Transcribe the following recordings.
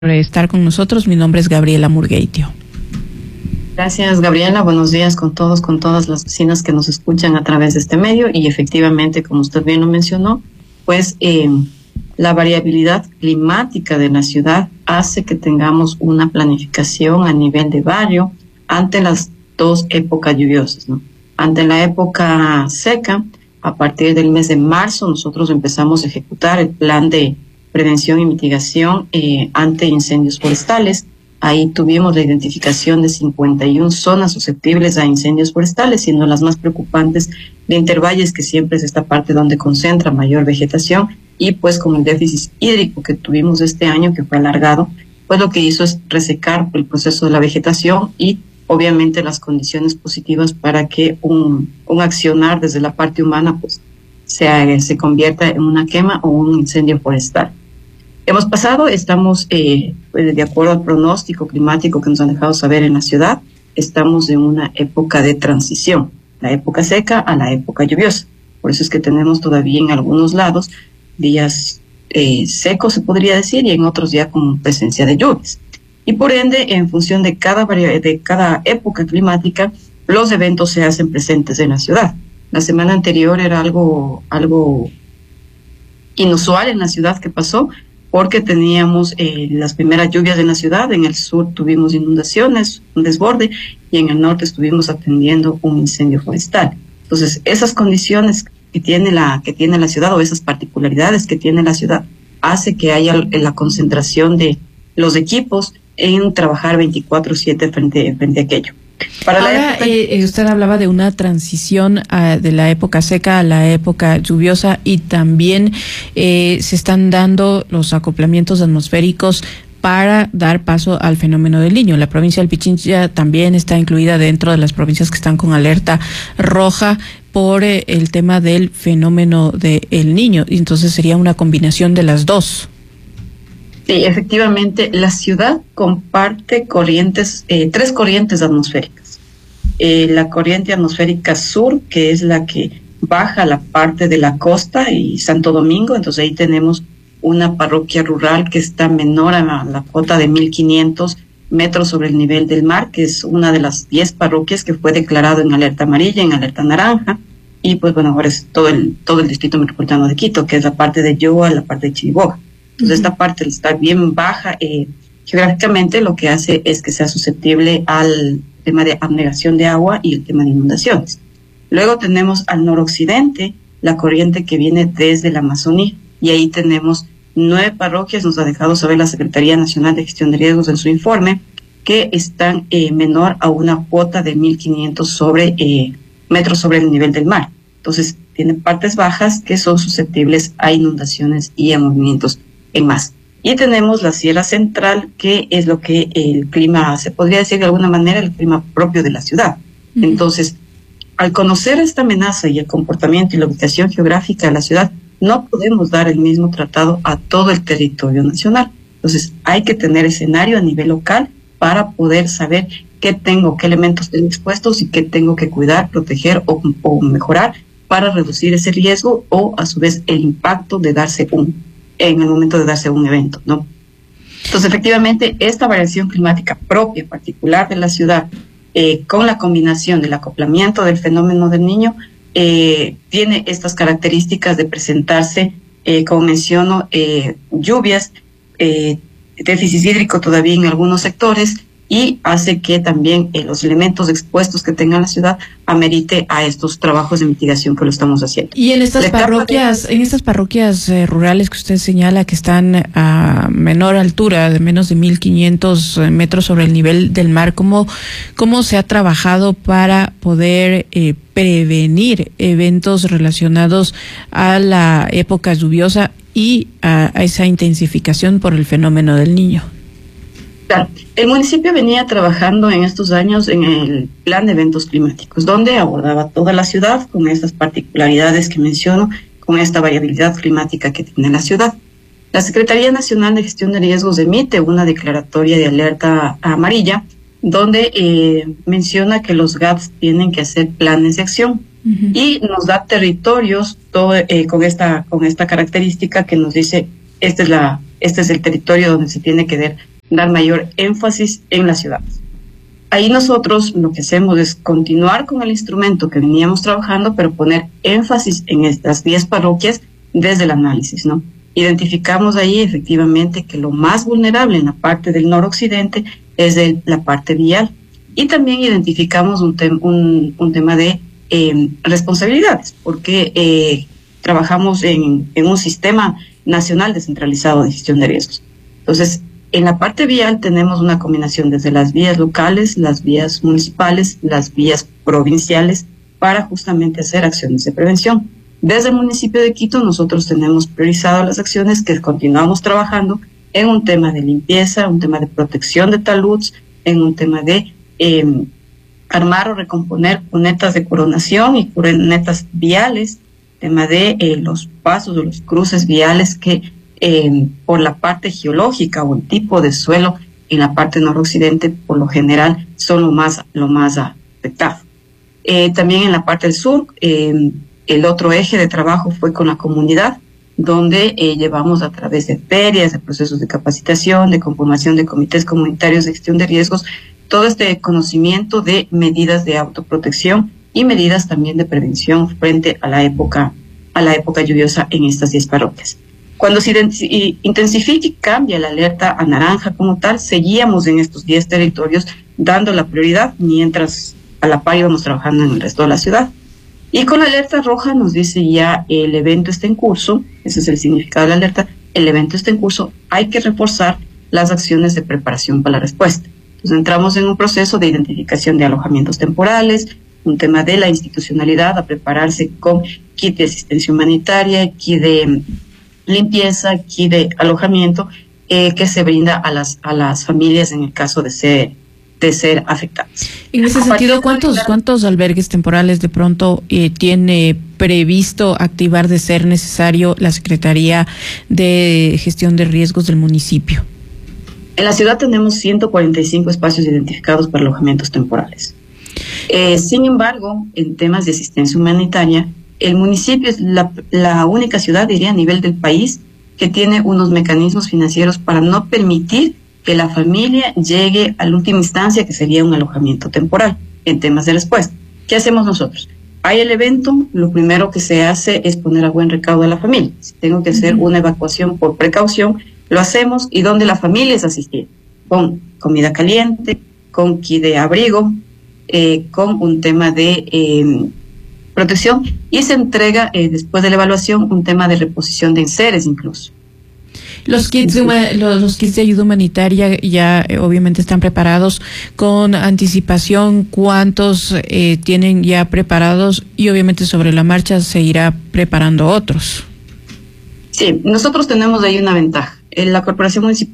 Estar con nosotros. Mi nombre es Gabriela Murgueitio. Gracias, Gabriela. Buenos días con todos, con todas las vecinas que nos escuchan a través de este medio. Y efectivamente, como usted bien lo mencionó, pues la variabilidad climática de la ciudad hace que tengamos una planificación a nivel de barrio ante las dos épocas lluviosas, ¿no? Ante la época seca, a partir del mes de marzo, nosotros empezamos a ejecutar el plan de prevención y mitigación ante incendios forestales. Ahí tuvimos la identificación de 51 zonas susceptibles a incendios forestales, siendo las más preocupantes de Intervalles, que siempre es esta parte donde concentra mayor vegetación, y pues con el déficit hídrico que tuvimos este año, que fue alargado, pues lo que hizo es resecar el proceso de la vegetación y obviamente las condiciones positivas para que un accionar desde la parte humana pues se convierta en una quema o un incendio forestal. Hemos pasado, estamos de acuerdo al pronóstico climático que nos han dejado saber en la ciudad, estamos en una época de transición, la época seca a la época lluviosa. Por eso es que tenemos todavía en algunos lados días secos, se podría decir, y en otros ya con presencia de lluvias. Y por ende, en función de cada época climática, los eventos se hacen presentes en la ciudad. La semana anterior era algo inusual en la ciudad que pasó, porque teníamos las primeras lluvias en la ciudad. En el sur tuvimos inundaciones, un desborde, y en el norte estuvimos atendiendo un incendio forestal. Entonces, esas condiciones que tiene la ciudad, o esas particularidades que tiene la ciudad, hace que haya la concentración de los equipos en trabajar 24/7 frente a aquello. Ahora, usted hablaba de una transición de la época seca a la época lluviosa, y también se están dando los acoplamientos atmosféricos para dar paso al fenómeno del Niño. La provincia del Pichincha también está incluida dentro de las provincias que están con alerta roja por el tema del fenómeno del Niño, y entonces sería una combinación de las dos. Sí, efectivamente, la ciudad comparte tres corrientes atmosféricas. La corriente atmosférica sur, que es la que baja la parte de la costa y Santo Domingo, entonces ahí tenemos una parroquia rural que está menor a la cota de 1.500 metros sobre el nivel del mar, que es una de las 10 parroquias que fue declarado en alerta amarilla, en alerta naranja, y pues bueno, ahora es todo el distrito metropolitano de Quito, que es la parte de Yoa, la parte de Chiriboga. Entonces esta parte está bien baja geográficamente, lo que hace es que sea susceptible al tema de abnegación de agua y el tema de inundaciones. Luego tenemos al noroccidente la corriente que viene desde la Amazonía, y ahí tenemos 9 parroquias, nos ha dejado saber la Secretaría Nacional de Gestión de Riesgos en su informe, que están menor a una cuota de 1.500 metros sobre el nivel del mar. Entonces tienen partes bajas que son susceptibles a inundaciones y a movimientos en más. Y tenemos la Sierra Central, que es lo que el clima, se podría decir de alguna manera, el clima propio de la ciudad. Entonces, al conocer esta amenaza y el comportamiento y la ubicación geográfica de la ciudad, no podemos dar el mismo tratado a todo el territorio nacional. Entonces, hay que tener escenario a nivel local para poder saber qué elementos tengo expuestos y qué tengo que cuidar, proteger o mejorar para reducir ese riesgo, o a su vez el impacto de en el momento de darse un evento, ¿no? Entonces, efectivamente, esta variación climática propia, particular de la ciudad, con la combinación del acoplamiento del fenómeno del Niño, tiene estas características de presentarse, como menciono, lluvias, déficit hídrico todavía en algunos sectores, y hace que también los elementos expuestos que tenga la ciudad amerite a estos trabajos de mitigación que lo estamos haciendo. Y en estas parroquias rurales que usted señala que están a menor altura, de menos de 1.500 metros sobre el nivel del mar, ¿cómo se ha trabajado para poder prevenir eventos relacionados a la época lluviosa y a esa intensificación por el fenómeno del Niño? El municipio venía trabajando en estos años en el plan de eventos climáticos, donde abordaba toda la ciudad con estas particularidades que menciono, con esta variabilidad climática que tiene la ciudad. La Secretaría Nacional de Gestión de Riesgos emite una declaratoria de alerta amarilla, donde menciona que los GATS tienen que hacer planes de acción. Y nos da territorios con esta característica que nos dice, este es el territorio donde se tiene que dar mayor énfasis en las ciudades. Ahí nosotros lo que hacemos es continuar con el instrumento que veníamos trabajando, pero poner énfasis en estas 10 parroquias desde el análisis, ¿no? Identificamos ahí efectivamente que lo más vulnerable en la parte del noroccidente es la parte vial. Y también identificamos un tema de responsabilidades, porque trabajamos en un sistema nacional descentralizado de gestión de riesgos. Entonces, en la parte vial tenemos una combinación desde las vías locales, las vías municipales, las vías provinciales, para justamente hacer acciones de prevención. Desde el municipio de Quito nosotros tenemos priorizado las acciones que continuamos trabajando en un tema de limpieza, un tema de protección de taludes, en un tema de armar o recomponer cunetas de coronación y cunetas viales, tema de los pasos o los cruces viales que por la parte geológica o el tipo de suelo en la parte noroccidente por lo general son lo más afectado. También en la parte del sur, el otro eje de trabajo fue con la comunidad, donde llevamos a través de ferias, de procesos de capacitación, de conformación de comités comunitarios de gestión de riesgos, todo este conocimiento de medidas de autoprotección y medidas también de prevención frente a la época lluviosa en estas 10 parroquias. Cuando se intensifica y cambia la alerta a naranja como tal, seguíamos en estos 10 territorios dando la prioridad, mientras a la par íbamos trabajando en el resto de la ciudad. Y con la alerta roja nos dice ya el evento está en curso, ese es el significado de la alerta, el evento está en curso, hay que reforzar las acciones de preparación para la respuesta. Entonces entramos en un proceso de identificación de alojamientos temporales, un tema de la institucionalidad, a prepararse con kit de asistencia humanitaria, kit de limpieza, kit de alojamiento que se brinda a las familias en el caso de ser afectadas. En ese sentido, ¿cuántos albergues temporales de pronto tiene previsto activar de ser necesario la Secretaría de Gestión de Riesgos del municipio? En la ciudad tenemos 145 espacios identificados para alojamientos temporales. Sin embargo, en temas de asistencia humanitaria, el municipio es la única ciudad, diría, a nivel del país que tiene unos mecanismos financieros para no permitir que la familia llegue a la última instancia, que sería un alojamiento temporal en temas de respuesta. ¿Qué hacemos nosotros? Hay el evento, lo primero que se hace es poner a buen recaudo a la familia. Si tengo que hacer una evacuación por precaución, lo hacemos, y donde la familia es asistida, con comida caliente, con kit de abrigo, con un tema de protección, y se entrega después de la evaluación un tema de reposición de enseres incluso. Los kits de ayuda humanitaria ya obviamente están preparados con anticipación. ¿Cuántos tienen ya preparados? Y obviamente sobre la marcha se irá preparando otros. Sí, nosotros tenemos ahí una ventaja. La Corporación Municipal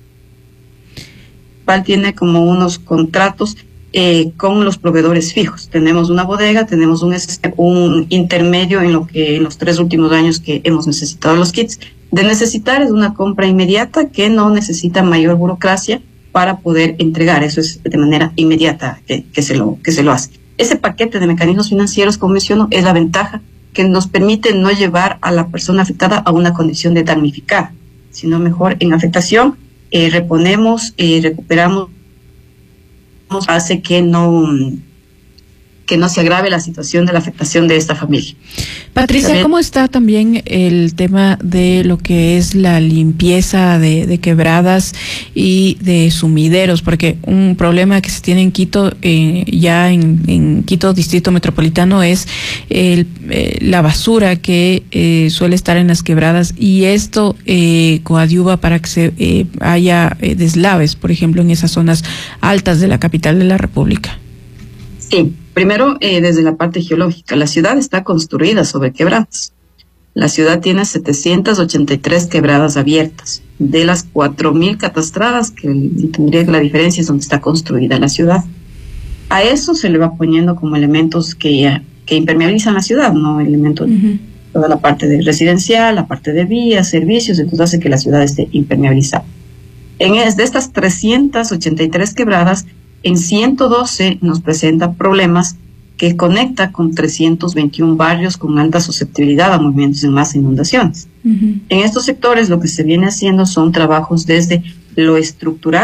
tiene como unos contratos con los proveedores fijos. Tenemos una bodega, tenemos un intermedio en los 3 últimos años que hemos necesitado los kits. De necesitar es una compra inmediata que no necesita mayor burocracia para poder entregar. Eso es de manera inmediata que se lo hace. Ese paquete de mecanismos financieros, como menciono, es la ventaja que nos permite no llevar a la persona afectada a una condición de damnificada, sino mejor en afectación, reponemos, recuperamos, hace que no se agrave la situación de la afectación de esta familia. Patricia, ¿cómo está también el tema de lo que es la limpieza de quebradas y de sumideros? Porque un problema que se tiene en Quito, ya en Quito Distrito Metropolitano, es la basura que suele estar en las quebradas, y esto coadyuva para que haya deslaves, por ejemplo, en esas zonas altas de la capital de la República. Sí. Primero, desde la parte geológica, la ciudad está construida sobre quebradas. La ciudad tiene 783 quebradas abiertas. De las 4.000 catastradas, que tendría que la diferencia es donde está construida la ciudad. A eso se le va poniendo como elementos que impermeabilizan la ciudad, ¿no? Elementos, toda la parte de residencial, la parte de vías, servicios, entonces hace que la ciudad esté impermeabilizada. De estas 383 quebradas, en 112 nos presenta problemas que conecta con 321 barrios con alta susceptibilidad a movimientos en masa e inundaciones. En estos sectores lo que se viene haciendo son trabajos desde lo estructural